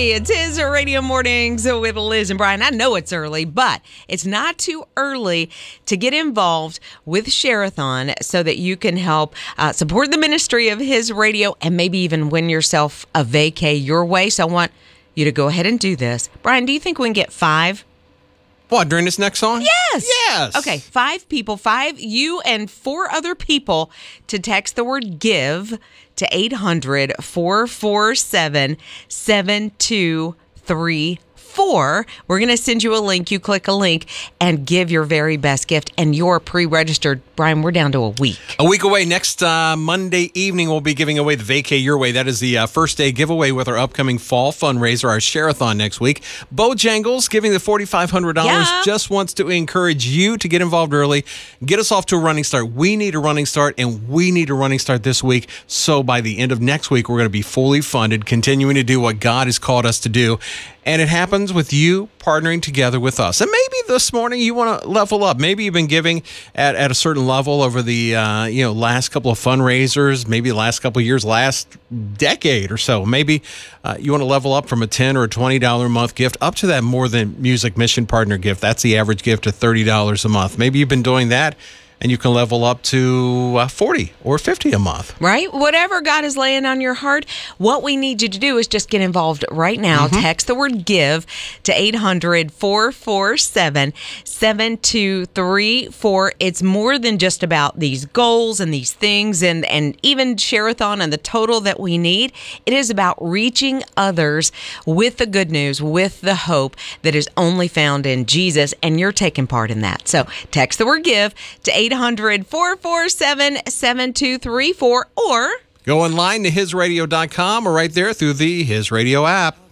Hey, it's his Radio Mornings with Liz and Brian. I know it's early, but it's not too early to get involved with Share-a-thon so that you can help support the ministry of his radio and maybe even win yourself a vacay your way. So I want you to go ahead and do this. Brian, do you think we can get 5? What, during this next song? Yes. Yes. Okay, 5 people, 5, you and 4 other people to text the word GIVE to 800-447-7234. We're going to send you a link. You click a link and give your very best gift. And you're pre-registered. Brian, we're down to a week. A week away. Next Monday evening, we'll be giving away the Vacay Your Way. That is the first day giveaway with our upcoming fall fundraiser, our Share-a-thon next week. Bojangles giving the $4,500 just wants to encourage you to get involved early. Get us off to a running start. We need a running start, and we need a running start this week. So by the end of next week, we're going to be fully funded, continuing to do what God has called us to do. And it happens with you partnering together with us. And maybe this morning you want to level up. Maybe you've been giving at a certain level over the last couple of fundraisers, maybe the last couple of years, last decade or so. Maybe you want to level up from a $10 or a $20 a month gift up to that More Than Music Mission Partner gift. That's the average gift of $30 a month. Maybe you've been doing that, and you can level up to $40 or $50 a month. Right? Whatever God is laying on your heart, what we need you to do is just get involved right now. Text the word GIVE to 800-447-7234. It's more than just about these goals and these things and even Share-a-thon and the total that we need. It is about reaching others with the good news, with the hope that is only found in Jesus, and you're taking part in that. So text the word GIVE to 800-447-7234 or go online to hisradio.com or right there through the His Radio app.